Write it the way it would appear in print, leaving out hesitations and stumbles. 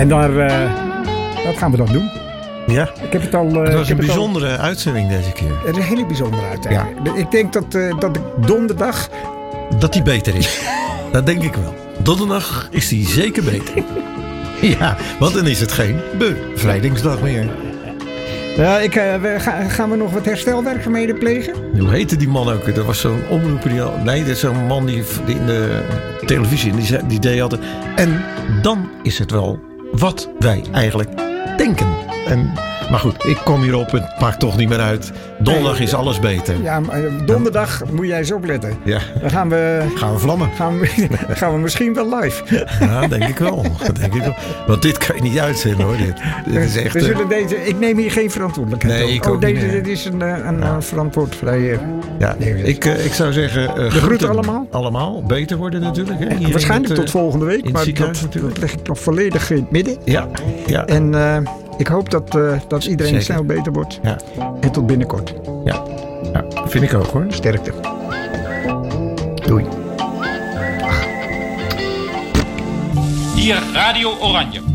En daar, dat gaan we dan doen. Ja, Ik heb het al. het was een bijzondere uitzending deze keer. Het is een hele bijzondere uitzending. Ja. Ik denk dat ik donderdag. Dat die beter is. Dat denk ik wel. Donderdag is die zeker beter. Ja, want dan is het geen bevrijdingsdag meer. Ja, gaan we nog wat herstelwerkzaamheden plegen? Hoe heette die man ook? Er was zo'n omroeper. Nee, dat is zo'n man die in de televisie. Die deed altijd. En dan is het wel wat wij eigenlijk denken. Maar goed, ik kom hierop. Het maakt toch niet meer uit. Donderdag is alles beter. Ja, maar donderdag moet jij eens opletten. Ja. Dan gaan we vlammen. Gaan we misschien wel live. Ja, denk ik wel. Want dit kan je niet uitzenden hoor. Dit is echt, we zullen ik neem hier geen verantwoordelijkheid nee, ik ook deze, niet. Dit is een verantwoordvrije... Ja, ik zou zeggen... de groeten allemaal. Allemaal. Beter worden natuurlijk. Hè? Waarschijnlijk tot volgende week. Maar dat leg ik nog volledig in het midden. Ja. En ik hoop dat iedereen Zeker. snel beter wordt. Ja. En tot binnenkort. Ja, vind ik ook hoor. Sterkte. Doei. Hier Radio Oranje.